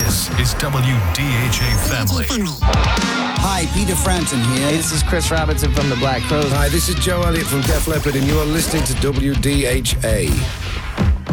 This is WDHA Family. Hi, Peter Frampton here. Hey, this is Chris Robinson from the Black Crowes. Hi, this is Joe Elliott from Def Leppard, and you are listening to WDHA.